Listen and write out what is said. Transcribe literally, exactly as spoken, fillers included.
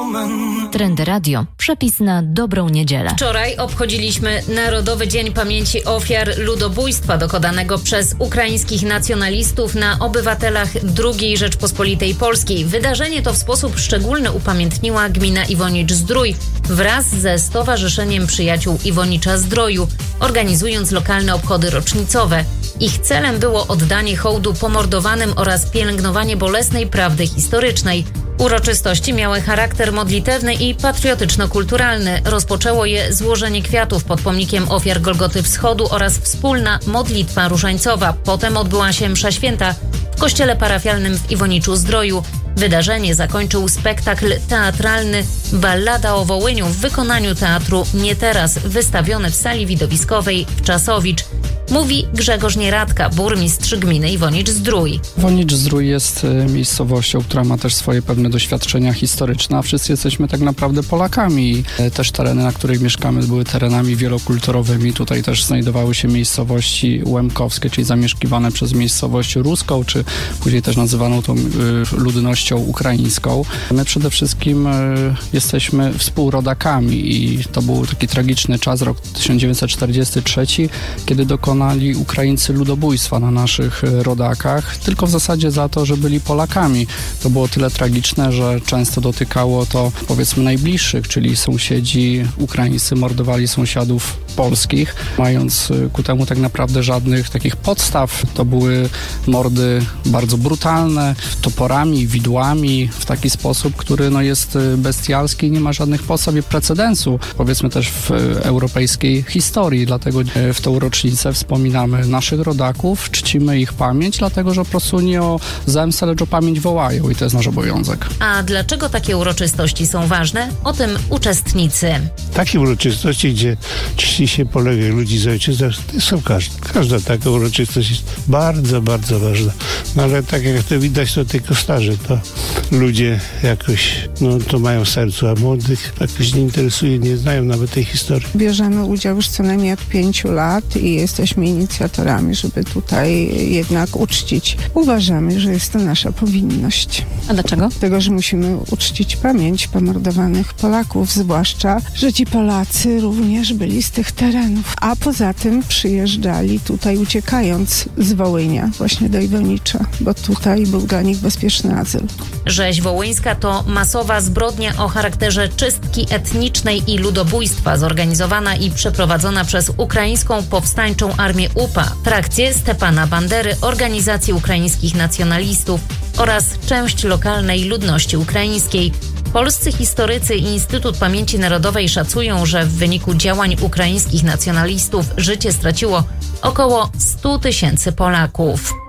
Trendy Radio. Przepis na dobrą niedzielę. Wczoraj obchodziliśmy Narodowy Dzień Pamięci Ofiar Ludobójstwa dokonanego przez ukraińskich nacjonalistów na obywatelach drugiej Rzeczpospolitej Polskiej. Wydarzenie to w sposób szczególny upamiętniła gmina Iwonicz-Zdrój wraz ze Stowarzyszeniem Przyjaciół Iwonicza-Zdroju, organizując lokalne obchody rocznicowe. Ich celem było oddanie hołdu pomordowanym oraz pielęgnowanie bolesnej prawdy historycznej. Uroczystości miały charakter modlitewny i patriotyczno-kulturalny. Rozpoczęło je złożenie kwiatów pod pomnikiem ofiar Golgoty Wschodu oraz wspólna modlitwa różańcowa. Potem odbyła się msza święta w kościele parafialnym w Iwoniczu-Zdroju. Wydarzenie zakończył spektakl teatralny Ballada o Wołyniu w wykonaniu teatru Nie Teraz, wystawiony w sali widowiskowej w Czasowicz. Mówi Grzegorz Nieradka, burmistrz gminy Iwonicz-Zdrój. Iwonicz-Zdrój jest miejscowością, która ma też swoje pewne doświadczenia historyczne, a wszyscy jesteśmy tak naprawdę Polakami. Też tereny, na których mieszkamy, były terenami wielokulturowymi. Tutaj też znajdowały się miejscowości łemkowskie, czyli zamieszkiwane przez miejscowość ruską, czy później też nazywaną tą y, ludnością ukraińską. My przede wszystkim y, jesteśmy współrodakami i to był taki tragiczny czas, rok tysiąc dziewięćset czterdziesty trzeci, kiedy dokonano Ukraińcy ludobójstwa na naszych rodakach, tylko w zasadzie za to, że byli Polakami. To było tyle tragiczne, że często dotykało to, powiedzmy, najbliższych, czyli sąsiedzi ukraińscy mordowali sąsiadów polskich, mając ku temu tak naprawdę żadnych takich podstaw. To były mordy bardzo brutalne, toporami, widłami, w taki sposób, który no, jest bestialski i nie ma żadnych podstaw i precedensu, powiedzmy też w europejskiej historii. Dlatego w tą rocznicę wspominamy naszych rodaków, czcimy ich pamięć, dlatego że po prostu nie o zemstę, lecz o pamięć wołają i to jest nasz obowiązek. A dlaczego takie uroczystości są ważne? O tym uczestnicy. Takie uroczystości, gdzie czci się poległych ludzi z ojczyzny, są każda. Każda taka uroczystość jest bardzo, bardzo ważna. No ale tak jak to widać, to tylko starzy, to ludzie jakoś, no to mają w sercu, a młodych jakoś nie interesuje, nie znają nawet tej historii. Bierzemy udział już co najmniej od pięciu lat i jesteśmy inicjatorami, żeby tutaj jednak uczcić. Uważamy, że jest to nasza powinność. A dlaczego? Dlatego, że musimy uczcić pamięć pomordowanych Polaków, zwłaszcza, że ci Polacy również byli z tych terenów. A poza tym przyjeżdżali tutaj uciekając z Wołynia właśnie do Iwonicza, bo tutaj był dla nich bezpieczny azyl. Rzeź wołyńska to masowa zbrodnia o charakterze czystki etnicznej i ludobójstwa, zorganizowana i przeprowadzona przez ukraińską powstańczą armię U P A, frakcję Stepana Bandery, organizacji ukraińskich nacjonalistów oraz część lokalnej ludności ukraińskiej. Polscy historycy i Instytut Pamięci Narodowej szacują, że w wyniku działań ukraińskich nacjonalistów życie straciło około stu tysięcy Polaków.